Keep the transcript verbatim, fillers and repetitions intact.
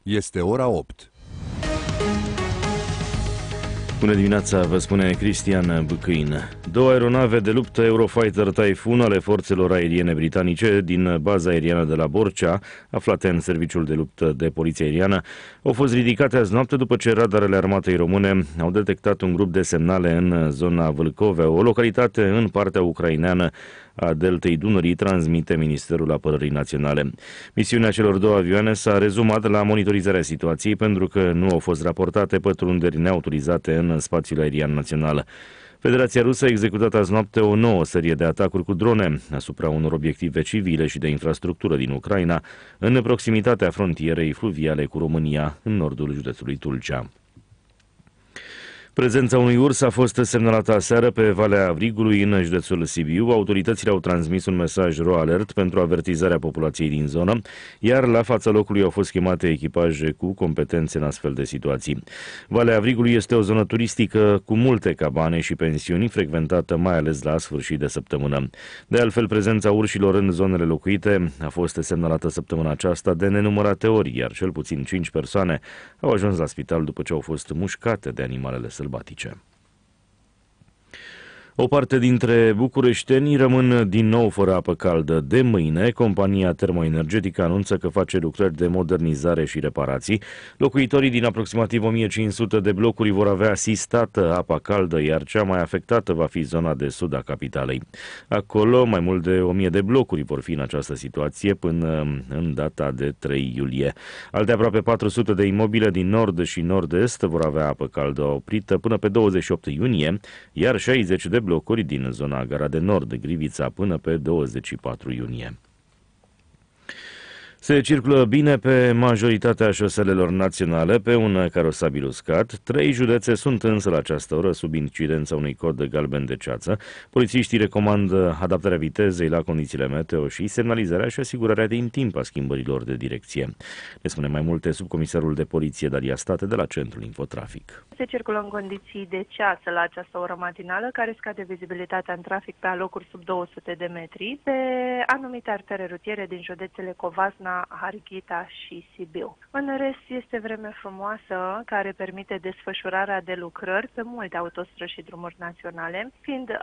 Este ora opt. Bună dimineața, vă spune Cristian Băcâin. Două aeronave de luptă Eurofighter Typhoon ale forțelor aeriene britanice din baza aeriană de la Borcea, aflate în serviciul de luptă de poliție aeriană, au fost ridicate azi noapte după ce radarele armatei române au detectat un grup de semnale în zona Vâlcove, o localitate în partea ucraineană a deltei Dunării, transmite Ministerul Apărării Naționale. Misiunea celor două avioane s-a rezumat la monitorizarea situației pentru că nu au fost raportate pătrunderi neautorizate în spațiul aerian național. Federația Rusă a executat azi noapte o nouă serie de atacuri cu drone asupra unor obiective civile și de infrastructură din Ucraina, în proximitatea frontierei fluviale cu România, în nordul județului Tulcea. Prezența unui urs a fost semnalată aseară pe Valea Avrigului, în județul Sibiu. Autoritățile au transmis un mesaj ro alert pentru avertizarea populației din zonă, iar la fața locului au fost chemate echipaje cu competențe în astfel de situații. Valea Avrigului este o zonă turistică cu multe cabane și pensiuni, frecventată mai ales la sfârșit de săptămână. De altfel, prezența urșilor în zonele locuite a fost semnalată săptămâna aceasta de nenumărate ori, iar cel puțin cinci persoane au ajuns la spital după ce au fost mușcate de animalele sălbatice. O parte dintre bucureșteni rămân din nou fără apă caldă. De mâine, compania termoenergetică anunță că face lucrări de modernizare și reparații. Locuitorii din aproximativ o mie cinci sute de blocuri vor avea asistată apa caldă, iar cea mai afectată va fi zona de sud a capitalei. Acolo, mai mult de o mie de blocuri vor fi în această situație până în data de trei iulie. Alte aproape patru sute de imobile din nord și nord-est vor avea apă caldă oprită până pe douăzeci și opt iunie, iar șaizeci de blocuri din zona Gara de Nord, Grivița, până pe douăzeci și patru iunie. Se circulă bine pe majoritatea șoselelor naționale pe un carosabil uscat. Trei județe sunt însă la această oră sub incidența unui cod galben de ceață. Polițiștii recomandă adaptarea vitezei la condițiile meteo și semnalizarea și asigurarea din timp a schimbărilor de direcție. Ne spune mai multe subcomisarul de poliție Daria State de la Centrul Infotrafic. Se circulă în condiții de ceață la această oră matinală, care scade vizibilitatea în trafic pe alocuri sub două sute de metri, pe anumite artere rutiere din județele Covasna, Harghita și Sibiu. În rest, este vreme frumoasă care permite desfășurarea de lucrări pe multe autostrăzi și drumuri naționale, fiind